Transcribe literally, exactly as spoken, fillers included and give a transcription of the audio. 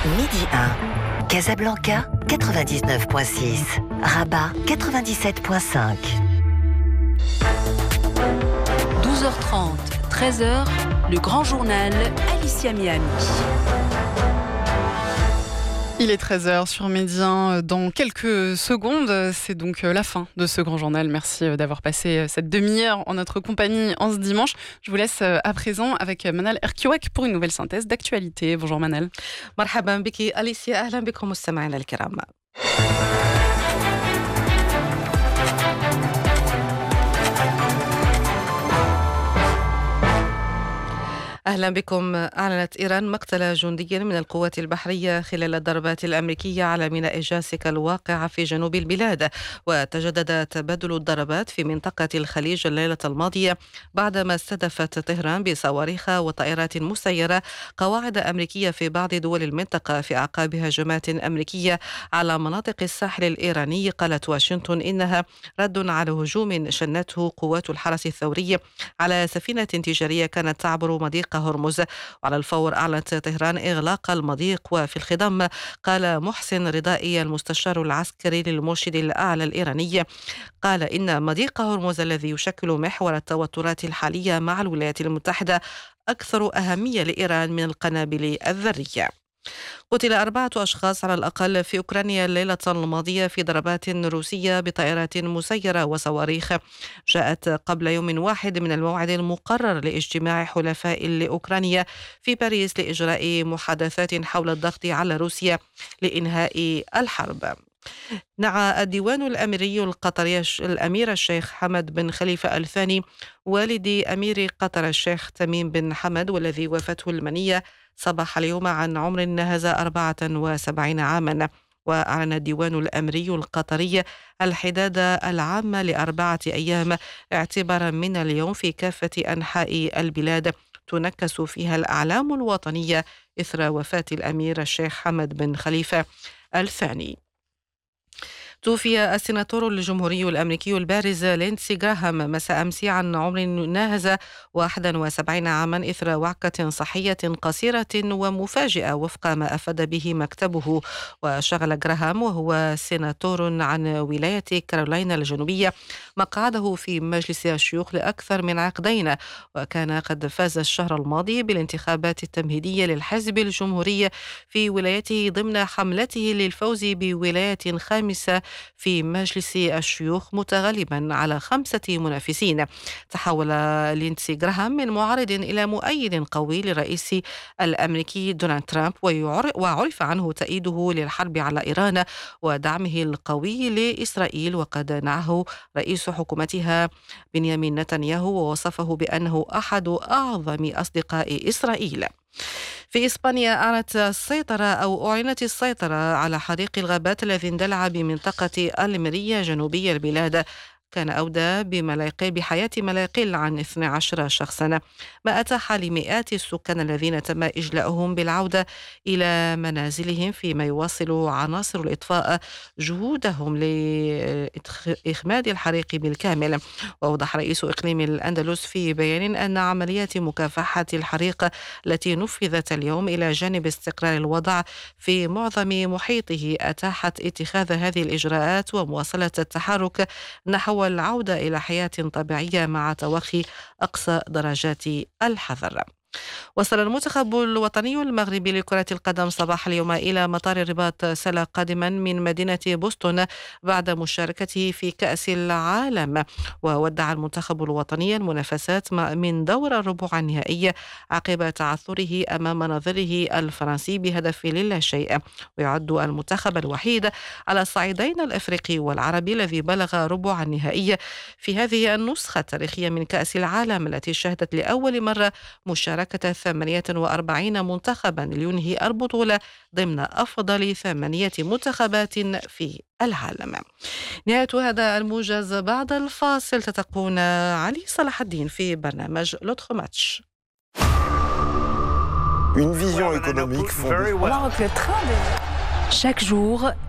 midi un. Casablanca, quatre-vingt-dix-neuf virgule six. Rabat, quatre-vingt-dix-sept virgule cinq. douze heures trente, treize heures, le grand journal Alicia Miami. Il est treize heures sur Midi un. Dans quelques secondes, c'est donc la fin de ce grand journal. Merci d'avoir passé cette demi-heure en notre compagnie en ce dimanche. Je vous laisse à présent avec Manal Erkiouak pour une nouvelle synthèse d'actualité. Bonjour Manal. مرحبا بك أليسيا، أهلا بكم مستمعينا الكرام. أهلا بكم. أعلنت إيران مقتل جندي من القوات البحرية خلال الضربات الأمريكية على ميناء جاسكا الواقع في جنوب البلاد، وتجدد تبادل الضربات في منطقة الخليج الليلة الماضية بعدما استهدفت طهران بصواريخ وطائرات مسيرة قواعد أمريكية في بعض دول المنطقة في أعقاب هجمات أمريكية على مناطق الساحل الإيراني. قالت واشنطن إنها رد على هجوم شنته قوات الحرس الثوري على سفينة تجارية كانت تعبر مضيق هرمز، وعلى الفور أعلنت طهران إغلاق المضيق. وفي الخضم قال محسن رضائي المستشار العسكري للمرشد الأعلى الإيراني، قال إن مضيق هرمز الذي يشكل محور التوترات الحالية مع الولايات المتحدة أكثر أهمية لإيران من القنابل الذرية. قتل أربعة أشخاص على الأقل في أوكرانيا الليلة الماضية في ضربات روسية بطائرات مسيرة وصواريخ جاءت قبل يوم واحد من الموعد المقرر لاجتماع حلفاء لأوكرانيا في باريس لإجراء محادثات حول الضغط على روسيا لإنهاء الحرب. نعى الديوان الأميري القطري الأمير الشيخ حمد بن خليفة الثاني والد أمير قطر الشيخ تميم بن حمد والذي وافته المنية صباح اليوم عن عمر ناهز أربعة وسبعين عاما. وأعلن الديوان الأميري القطري الحداد العامة لأربعة أيام اعتبارا من اليوم في كافة أنحاء البلاد تنكس فيها الأعلام الوطنية إثر وفاة الأمير الشيخ حمد بن خليفة الثاني. توفي السيناتور الجمهوري الأمريكي البارز ليندسي غراهام مساء أمس عن عمر ناهز واحد وسبعين عاما إثر وعكة صحية قصيرة ومفاجئة وفق ما أفاد به مكتبه. وشغل غراهام وهو سيناتور عن ولاية كارولاينا الجنوبية مقعده في مجلس الشيوخ لأكثر من عقدين، وكان قد فاز الشهر الماضي بالانتخابات التمهيدية للحزب الجمهوري في ولايته ضمن حملته للفوز بولاية خامسة في مجلس الشيوخ متغلبا على خمسة منافسين. تحول ليندسي غراهام من معارض إلى مؤيد قوي للرئيس الأمريكي دونالد ترامب، وعرف عنه تأييده للحرب على إيران ودعمه القوي لإسرائيل، وقد نعه رئيس حكومتها بنيامين نتنياهو ووصفه بأنه أحد أعظم أصدقاء إسرائيل. في إسبانيا أعلنت السيطرة أو أعلنت السيطرة على حريق الغابات الذي اندلع بمنطقة الميريا جنوبي البلاد، كان أودى بملاقي بحياة ما لا يقل عن اثني عشر شخصا، ما أتاح لمئات السكان الذين تم إجلاؤهم بالعودة إلى منازلهم، فيما يواصل عناصر الإطفاء جهودهم لإخماد الحريق بالكامل. وأوضح رئيس إقليم الأندلس في بيان أن عمليات مكافحة الحريق التي نفذت اليوم إلى جانب استقرار الوضع في معظم محيطه أتاحت اتخاذ هذه الإجراءات ومواصلة التحرك نحو والعودة إلى حياة طبيعية مع توخي أقصى درجات الحذر. وصل المنتخب الوطني المغربي لكرة القدم صباح اليوم إلى مطار الرباط سلا قادما من مدينة بوسطن بعد مشاركته في كأس العالم. وودع المنتخب الوطني المنافسات من دور الربع النهائي عقب تعثره أمام نظيره الفرنسي بهدف للا شيء. ويعد المنتخب الوحيد على الصعيدين الأفريقي والعربي الذي بلغ ربع النهائي في هذه النسخة التاريخية من كأس العالم التي شهدت لأول مرة مشاركة ثمانية وأربعين منتخبا لينهي البطولة ضمن أفضل ثمانية منتخبات في العالم. نهاية هذا الموجز. بعد الفاصل تتقون علي صلاح الدين في برنامج لوتخ ماتش. Une vision économique fondée. Chaque jour,